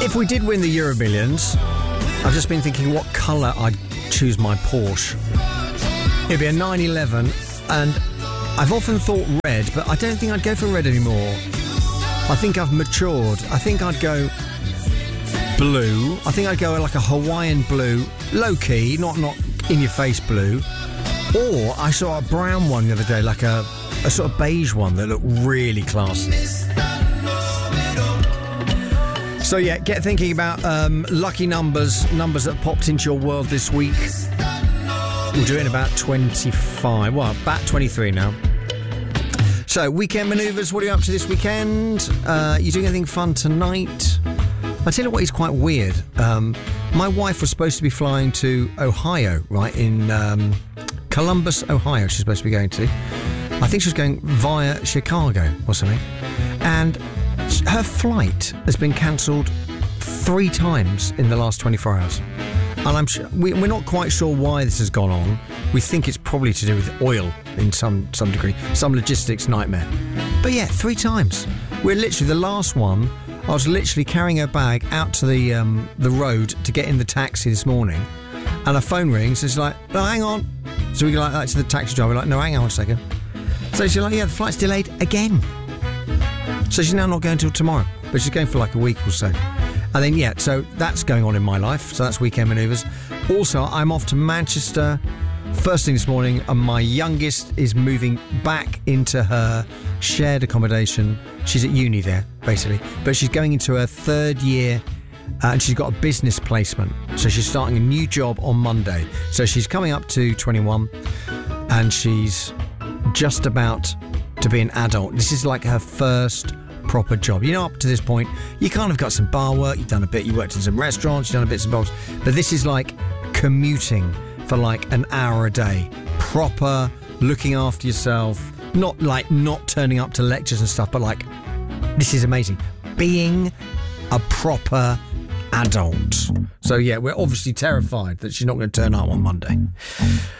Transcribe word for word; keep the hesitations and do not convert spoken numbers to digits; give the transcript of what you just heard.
If we did win the Euro Millions, I've just been thinking what colour I'd choose my Porsche. It'd be a nine eleven, and I've often thought red, but I don't think I'd go for red anymore. I think I've matured. I think I'd go blue. I think I'd go like a Hawaiian blue, low-key, not not in-your-face blue. Or I saw a brown one the other day, like a, a sort of beige one that looked really classy. So yeah, get thinking about um, lucky numbers, numbers that popped into your world this week. We'll do it in about twenty-five, well, about twenty-three now. So, weekend manoeuvres, what are you up to this weekend? Uh, you doing anything fun tonight? I'll tell you what is quite weird. Um, my wife was supposed to be flying to Ohio, right, in um, Columbus, Ohio, she's supposed to be going to. I think she was going via Chicago or something. And her flight has been cancelled three times in the last twenty-four hours. And I'm sure, we, we're not quite sure why this has gone on. We think it's probably to do with oil in some, some degree, some logistics nightmare. But yeah, three times. We're literally, the last one, I was literally carrying her bag out to the um, the road to get in the taxi this morning, and her phone rings, and she's like, no, hang on. So we go like that to the taxi driver, like, no, hang on a second. So she's like, yeah, the flight's delayed again. So she's now not going till tomorrow, but she's going for like a week or so. And then, yeah, so that's going on in my life. So that's weekend manoeuvres. Also, I'm off to Manchester first thing this morning, and my youngest is moving back into her shared accommodation. She's at uni there, basically. But she's going into her third year, uh, and she's got a business placement. So she's starting a new job on Monday. So she's coming up to twenty-one, and she's just about to be an adult. This is like her first proper job. You know, up to this point, you kind of got some bar work, you've done a bit, you worked in some restaurants, you've done a bits and bobs, but this is like commuting for like an hour a day. Proper looking after yourself, not like not turning up to lectures and stuff, but like, this is amazing. Being a proper adult. So yeah, we're obviously terrified that she's not going to turn up on Monday.